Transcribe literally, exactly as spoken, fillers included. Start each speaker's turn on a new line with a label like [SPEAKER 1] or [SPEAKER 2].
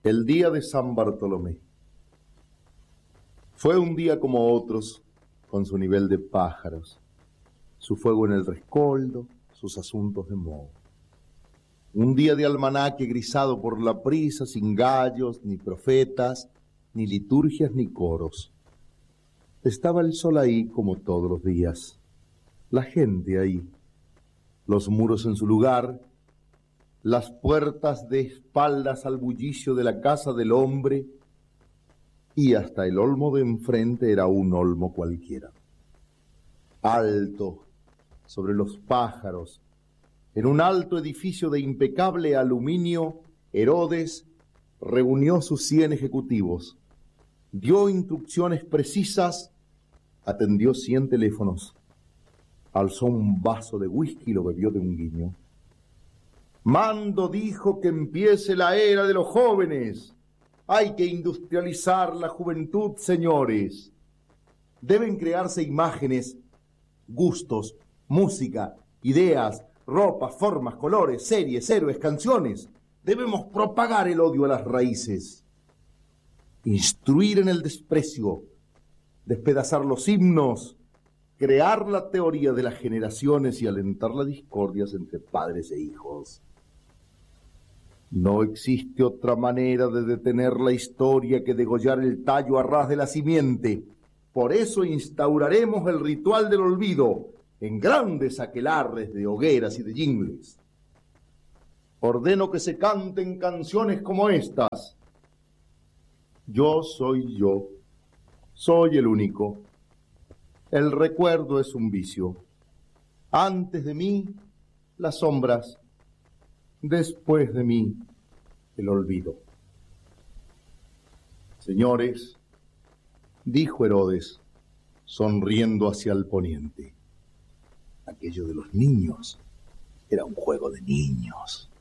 [SPEAKER 1] El día de San Bartolomé. Fue un día como otros, con su nivel de pájaros, su fuego en el rescoldo, sus asuntos de moho. Un día de almanaque grisado por la prisa, sin gallos, ni profetas, ni liturgias, ni coros. Estaba el sol ahí como todos los días, la gente ahí, los muros en su lugar, las puertas de espaldas al bullicio de la casa del hombre, y hasta el olmo de enfrente era un olmo cualquiera. Alto, sobre los pájaros, en un alto edificio de impecable aluminio, Herodes reunió sus cien ejecutivos, dio instrucciones precisas, atendió cien teléfonos, alzó un vaso de whisky y lo bebió de un guiño. Mando dijo que empiece la era de los jóvenes. Hay que industrializar la juventud, señores. Deben crearse imágenes, gustos, música, ideas, ropa, formas, colores, series, héroes, canciones. Debemos propagar el odio a las raíces, instruir en el desprecio, despedazar los himnos, crear la teoría de las generaciones y alentar las discordias entre padres e hijos. No existe otra manera de detener la historia que degollar el tallo a ras de la simiente. Por eso instauraremos el ritual del olvido en grandes aquelarres de hogueras y de jingles. Ordeno que se canten canciones como estas. Yo soy yo, soy el único. El recuerdo es un vicio. Antes de mí, las sombras. Después de mí, el olvido. Señores, dijo Herodes, sonriendo hacia el poniente, aquello de los niños era un juego de niños.